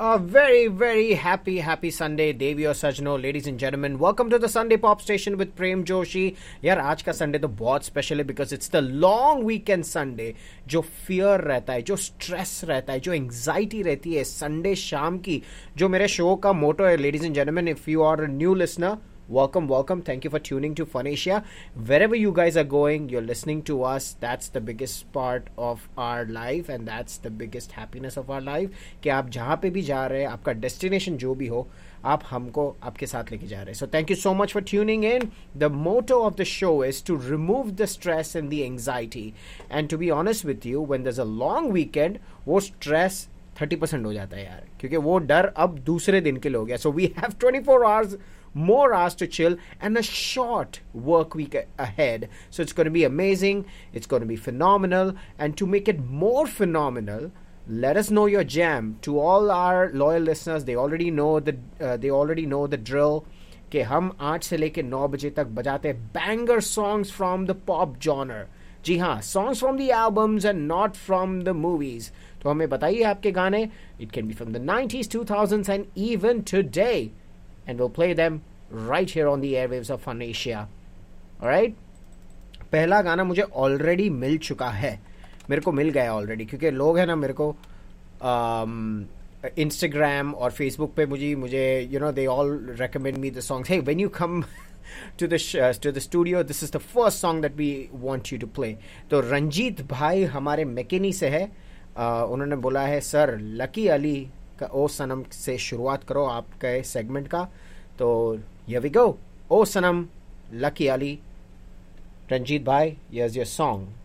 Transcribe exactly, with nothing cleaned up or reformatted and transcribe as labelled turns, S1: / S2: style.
S1: A very, very happy, happy Sunday, Devi और सजनो, ladies and gentlemen. Welcome to the Sunday Pop Station with Prem Joshi. यार आज का Sunday तो बहुत special है because it's the long weekend Sunday. जो fear रहता है, जो स्ट्रेस रहता है, जो एंग्जाइटी रहती है संडे शाम की, जो मेरे शो का मोटो है, ladies and gentlemen. If you are a new listener, welcome, welcome. Thank you for tuning to Fun Asia. Wherever you guys are going, you're listening to us. That's the biggest part of our life and that's the biggest happiness of our life. कि आप जहाँ पे भी जा रहे हैं, आपका destination जो भी हो, आप हमको आपके साथ लेके जा रहे हैं. So thank you so much for tuning in. The motto of the show is to remove the stress and the anxiety. And to be honest with you, when there's a long weekend, वो stress thirty percent हो जाता है यार, क्योंकि वो डर अब दूसरे दिन के लिए हो गया. So we have twenty-four hours more hours to chill and a short work week ahead. So it's going to be amazing. It's going to be phenomenal. And to make it more phenomenal, let us know your jam. To all our loyal listeners, they already know the uh, they already know the drill. कि हम आठ से लेके नौ बजे तक बजाते हैं banger songs from the pop genre. जी हाँ, songs from the albums and not from the movies. तो हमें बताइए आपके गाने. It can be from the nineties, two thousands and even today. And we'll play them right here on the airwaves of Fun Asia. Alright? पहला गाना मुझे already मिल चुका है. मेरे को मिल गया ऑलरेडी, क्योंकि लोग हैं ना मेरे को इंस्टाग्राम um, और फेसबुक पे मुझे मुझे you know they all recommend me the songs. Hey when you come to the sh- to the studio, this is the first song that we want you to play. तो रंजीत भाई हमारे McKenny से है. uh, उन्होंने बोला है sir lucky Ali का ओ सनम से शुरुआत करो आपके सेगमेंट का. तो here we go. O Sanam, lucky Ali, Ranjit भाई, here's your song.